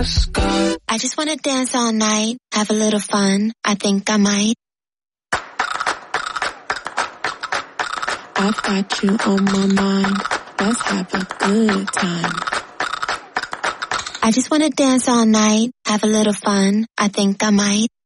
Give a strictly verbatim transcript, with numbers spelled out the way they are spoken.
Alaska. I just wanna dance all night, have a little fun. I think I might. I've got you on my mind. Let's have a good time. I just wanna dance all night, have a little fun. I think I might.